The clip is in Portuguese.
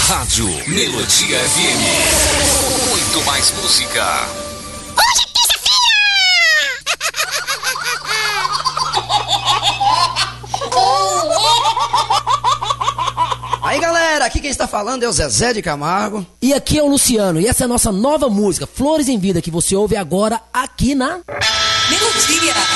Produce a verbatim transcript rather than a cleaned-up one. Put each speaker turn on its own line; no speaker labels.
Rádio Melodia F M. Muito mais música.
Hoje é terça-feira!
Aí galera, aqui quem está falando é o Zezé de Camargo.
E aqui é o Luciano, e essa é a nossa nova música, Flores em Vida, que você ouve agora aqui na
Melodia.